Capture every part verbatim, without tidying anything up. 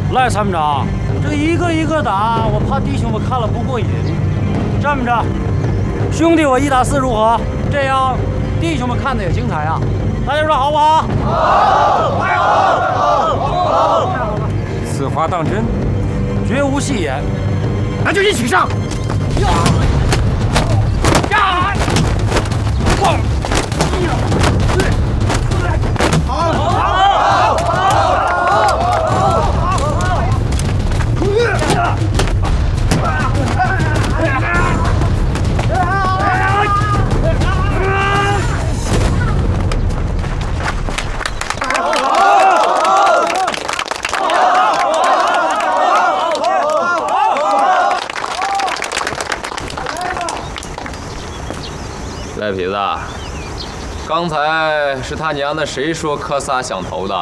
来，参谋长，这一个一个打，我怕弟兄们看了不过瘾。这么着，兄弟我一打四如何？这样弟兄们看的也精彩啊！大家说好不好？好，太好，好，好。此话当真，绝无戏言。那就一起上！呀！呀！晃！好，好，好，好， 赖痞子，刚才是他娘的谁说科萨想投的？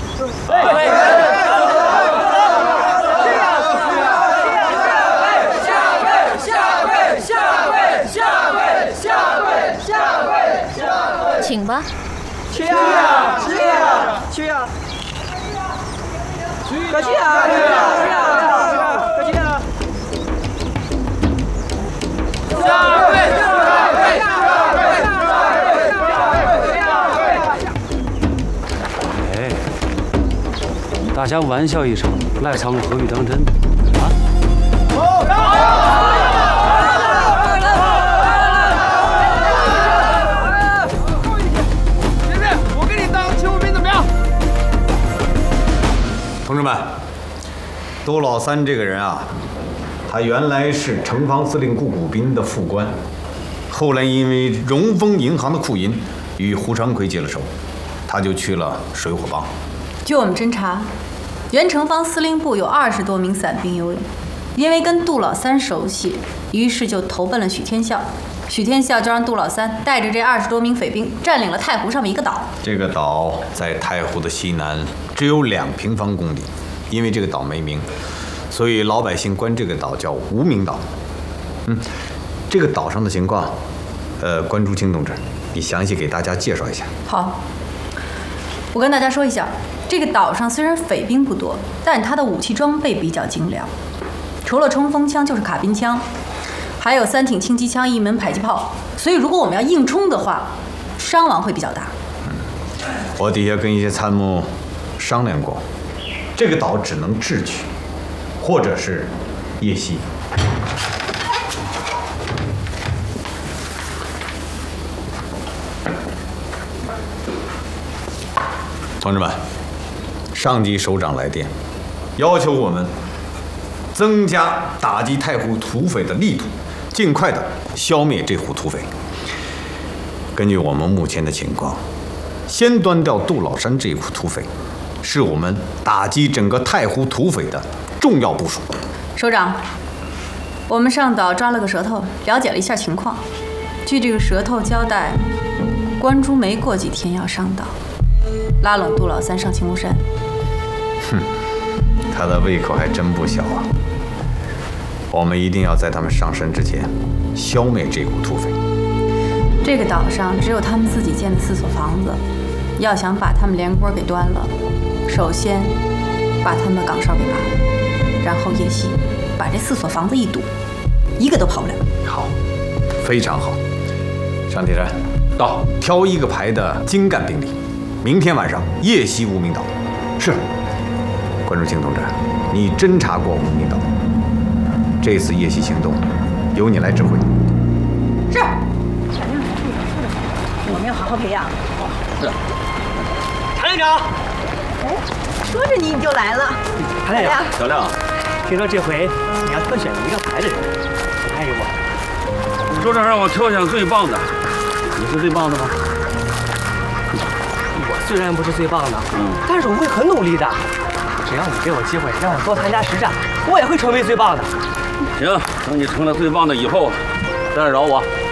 请吧。 去呀，去呀，去呀！快去啊！去啊！去啊！快去啊！下跪！下跪！下跪！ 哎，大家玩笑一场，赖参谋何必当真啊？ 同志们，杜老三这个人啊，他原来是城防司令顾谷斌的副官，后来因为荣丰银行的库银与胡长奎结了仇，他就去了水火帮。 据我们侦查，原城防司令部有二十多名散兵游勇，因为跟杜老三熟悉，于是就投奔了许天笑。许天笑就让杜老三带着这二十多名匪兵占领了太湖上面一个岛。这个岛在太湖的西南，只有两平方公里。因为这个岛没名，所以老百姓管这个岛叫无名岛。嗯，这个岛上的情况，呃，关竹清同志，你详细给大家介绍一下。 好，我跟大家说一下，这个岛上虽然匪兵不多，但它的武器装备比较精良，除了冲锋枪就是卡宾枪。还有三挺轻机枪、一门迫击炮，所以如果我们要硬冲的话，伤亡会比较大。 嗯，我底下跟一些参谋商量过，这个岛只能智取，或者是夜袭。同志们，上级首长来电，要求我们增加打击太湖土匪的力度。尽快的消灭这伙土匪。根据我们目前的情况，先端掉杜老山这伙土匪，是我们打击整个太湖土匪的重要部署。 首长，我们上岛抓了个舌头，了解了一下情况。据这个舌头交代，关珠没过几天要上岛，拉拢杜老三上青龙山。 哼，他的胃口还真不小啊。我们一定要在他们上山之前消灭这股土匪。 这个岛上只有他们自己建的四所房子，要想把他们连锅给端了，首先把他们的岗哨给拔了，然后夜袭，把这四所房子一堵，一个都跑不了。 好，非常好。张铁山，到，挑一个排的精干兵力，明天晚上夜袭无名岛。是。关竹清同志，你侦察过无名岛？这次夜袭行动由你来指挥。 是。小亮，我们要好好培养。 是。谭连长。 哎，说着你你就来了。 谭连长，小亮，听说这回你要挑选一个排的人，哎呦我， 首长让我挑选最棒的，你是最棒的吗？ 我虽然不是最棒的，嗯，但是我会很努力的。只要你给我机会，让我多参加实战，我也会成为最棒的。 行，等你成了最棒的以后，再来找我。